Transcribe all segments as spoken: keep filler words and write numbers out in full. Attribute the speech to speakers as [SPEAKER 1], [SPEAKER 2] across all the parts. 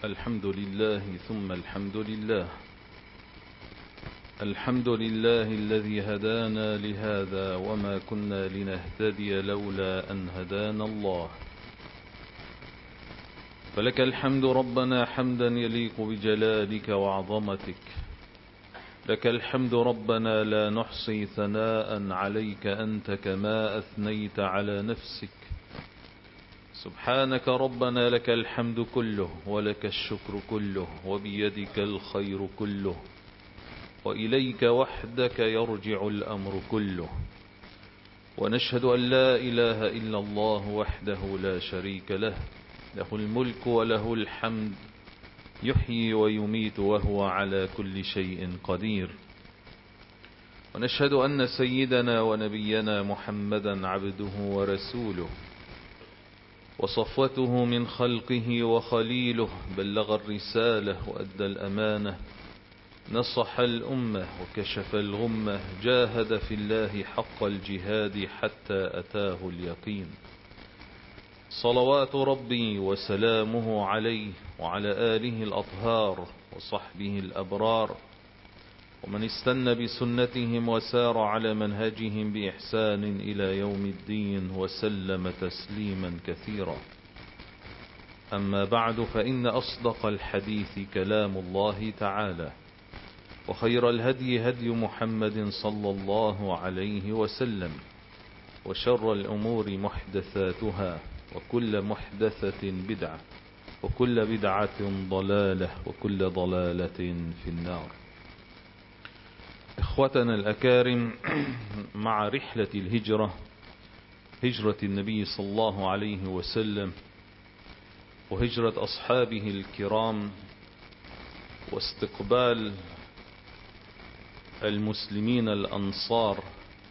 [SPEAKER 1] الحمد لله ثم الحمد لله. الحمد لله الذي هدانا لهذا وما كنا لنهتدي لولا أن هدانا الله. فلك الحمد ربنا حمدا يليق بجلالك وعظمتك. لك الحمد ربنا لا نحصي ثناء عليك أنت كما أثنيت على نفسك. سبحانك ربنا لك الحمد كله ولك الشكر كله وبيدك الخير كله وإليك وحدك يرجع الأمر كله. ونشهد أن لا إله إلا الله وحده لا شريك له، له الملك وله الحمد يحيي ويميت وهو على كل شيء قدير. ونشهد أن سيدنا ونبينا محمدا عبده ورسوله وصفوته من خلقه وخليله، بلغ الرسالة وأدى الأمانة، نصح الأمة وكشف الغمة، جاهد في الله حق الجهاد حتى أتاه اليقين. صلوات ربي وسلامه عليه وعلى آله الأطهار وصحبه الأبرار ومن استنى بسنتهم وسار على منهجهم بإحسان إلى يوم الدين وسلم تسليما كثيرا. أما بعد، فإن أصدق الحديث كلام الله تعالى، وخير الهدي هدي محمد صلى الله عليه وسلم، وشر الأمور محدثاتها، وكل محدثة بدعة، وكل بدعة ضلالة، وكل ضلالة في النار. إخوتنا الأكارم، مع رحلة الهجرة، هجرة النبي صلى الله عليه وسلم وهجرة أصحابه الكرام واستقبال المسلمين الأنصار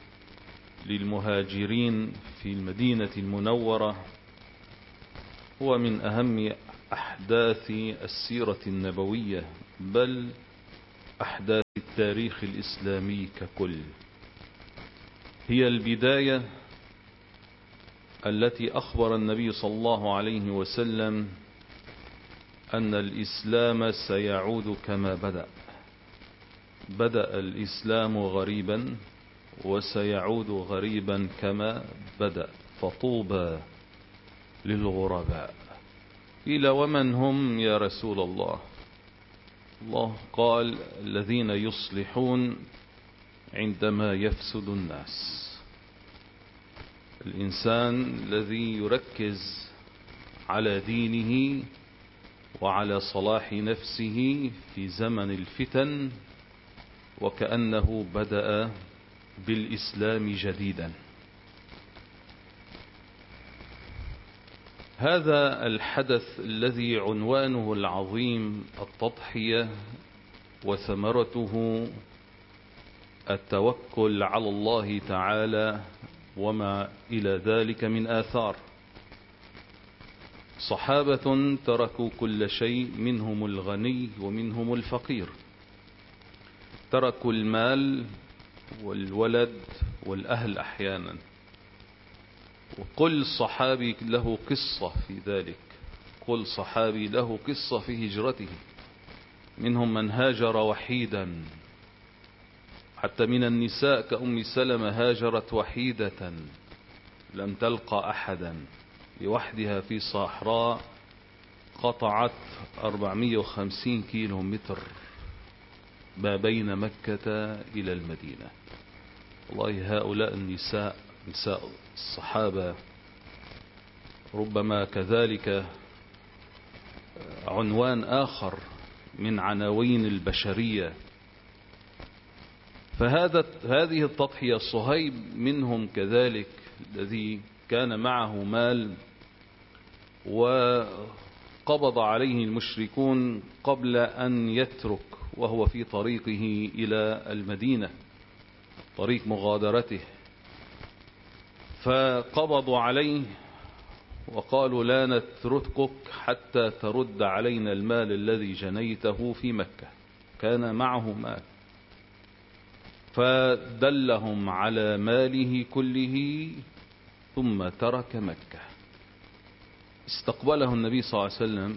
[SPEAKER 1] للمهاجرين في المدينة المنورة، هو من أهم أحداث السيرة النبوية، بل أحداث التاريخ الإسلامي ككل. هي البداية التي أخبر النبي صلى الله عليه وسلم أن الإسلام سيعود كما بدأ. بدأ الإسلام غريبا وسيعود غريبا كما بدأ، فطوبى للغرباء. قيل ومن هم يا رسول الله؟ الله قال الذين يصلحون عندما يفسد الناس. الإنسان الذي يركز على دينه وعلى صلاح نفسه في زمن الفتن وكأنه بدأ بالإسلام جديدا. هذا الحدث الذي عنوانه العظيم التضحية وثمرته التوكل على الله تعالى وما إلى ذلك من آثار. صحابة تركوا كل شيء، منهم الغني ومنهم الفقير، تركوا المال والولد والأهل أحيانا. وكل صحابي له قصة في ذلك، كل صحابي له قصة في هجرته. منهم من هاجر وحيدا، حتى من النساء كأم سلمة هاجرت وحيدة لم تلقى أحدا، لوحدها في صحراء قطعت أربعمائة وخمسين كيلو متر ما بين مكة إلى المدينة. والله هؤلاء النساء، نساء الصحابة، ربما كذلك عنوان آخر من عناوين البشرية. فهذا هذه التضحية، صهيب منهم كذلك الذي كان معه مال وقبض عليه المشركون قبل أن يترك وهو في طريقه إلى المدينة، طريق مغادرته، فقبضوا عليه وقالوا لا نتركك حتى ترد علينا المال الذي جنيته في مكة. كان معه مال، فدلهم على ماله كله ثم ترك مكة. استقبله النبي صلى الله عليه وسلم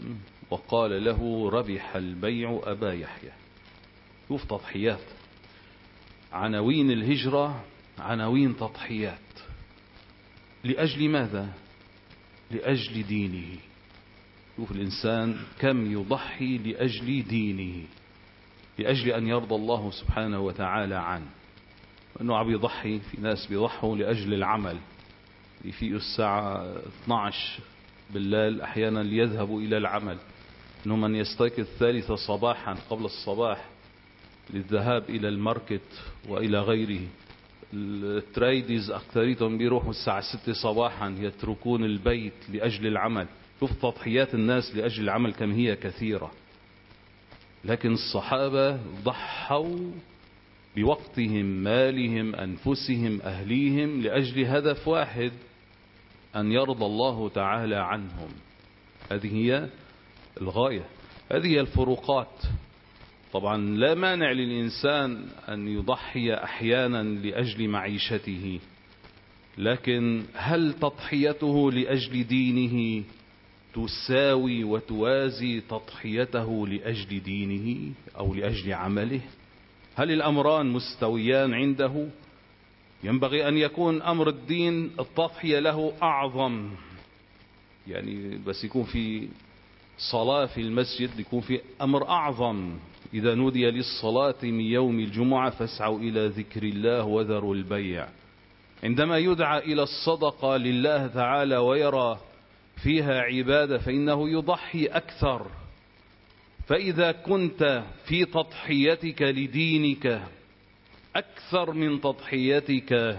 [SPEAKER 1] وقال له ربح البيع أبا يحيى. شوف تضحيات، عناوين الهجرة عناوين تضحيات. لأجل ماذا؟ لأجل دينه. شوف الإنسان كم يضحي لأجل دينه، لأجل أن يرضى الله سبحانه وتعالى عنه. وأنه عم يضحي، في ناس بيضحوا لأجل العمل، يفيقوا الساعة اثني عشر بالليل أحيانا ليذهبوا إلى العمل. إنه من يستيقظ الثالثة صباحا قبل الصباح للذهاب إلى الماركت وإلى غيره. التريديز أكثريتهم بيروحوا الساعة ستة صباحا، يتركون البيت لأجل العمل. شوف تضحيات الناس لأجل العمل كم هي كثيرة. لكن الصحابة ضحوا بوقتهم، مالهم، أنفسهم، أهليهم لأجل هدف واحد، أن يرضى الله تعالى عنهم. هذه هي الغاية، هذه هي الفروقات. طبعا لا مانع للإنسان أن يضحي أحيانا لأجل معيشته، لكن هل تضحيته لأجل دينه تساوي وتوازي تضحيته لأجل دينه أو لأجل عمله؟ هل الأمران مستويان عنده؟ ينبغي أن يكون أمر الدين التضحية له أعظم. يعني بس يكون في صلاة في المسجد يكون في أمر أعظم. إذا نودي للصلاة من يوم الجمعة فاسعوا إلى ذكر الله وذروا البيع. عندما يدعى إلى الصدقة لله تعالى ويرى فيها عبادة فإنه يضحي أكثر. فإذا كنت في تضحيتك لدينك أكثر من تضحيتك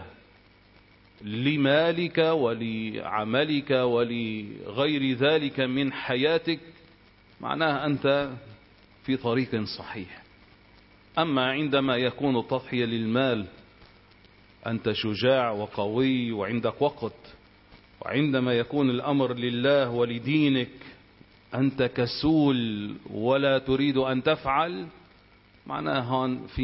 [SPEAKER 1] لمالك ولعملك ولغير ذلك من حياتك، معناه أنت في طريق صحيح. أما عندما يكون التضحية للمال أنت شجاع وقوي وعندك وقت، وعندما يكون الأمر لله ولدينك أنت كسول ولا تريد أن تفعل، معناه هون في